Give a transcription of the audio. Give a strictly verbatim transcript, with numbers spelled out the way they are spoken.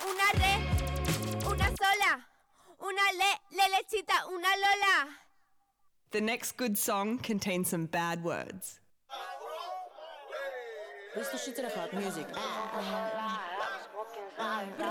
una re, una sola, una le, le lechita, una lola. The next good song contains some bad words. This the shit to the fuck music.